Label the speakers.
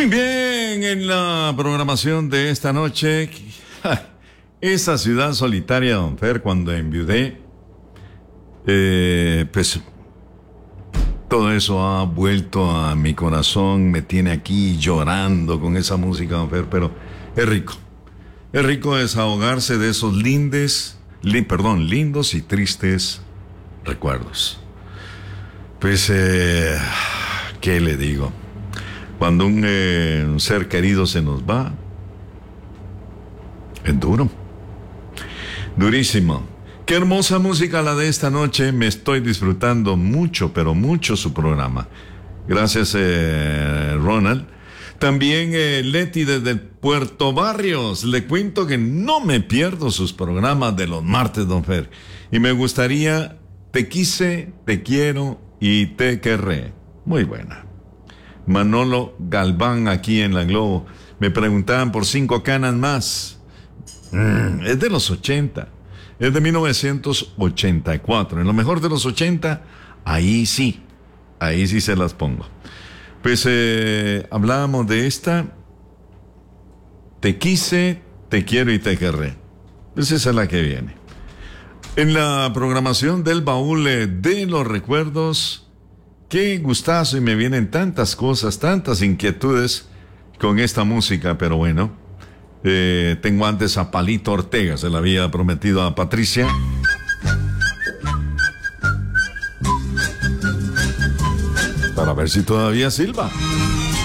Speaker 1: Muy bien, en la programación de esta noche, esa ciudad solitaria, don Fer, cuando enviudé, pues todo eso ha vuelto a mi corazón, me tiene aquí llorando con esa música, don Fer, pero es rico desahogarse de esos lindos y tristes recuerdos. Pues, ¿qué le digo? Cuando un ser querido se nos va, es duro, durísimo. Qué hermosa música la de esta noche, me estoy disfrutando mucho, pero mucho su programa. Gracias, Ronald. También Leti desde Puerto Barrios, le cuento que no me pierdo sus programas de los martes, don Fer. Y me gustaría, te quise, te quiero y te querré. Muy buena. Manolo Galván aquí en la Globo. Me preguntaban por 5 canas más. Es de los 80. Es de 1984. En lo mejor de los 80, ahí sí se las pongo. Pues hablábamos de esta. Te quise, te quiero y te querré. Pues esa es la que viene. En la programación del baúl de los recuerdos, qué gustazo, y me vienen tantas cosas, tantas inquietudes con esta música, pero bueno, tengo antes a Palito Ortega, se la había prometido a Patricia. Para ver si todavía silba.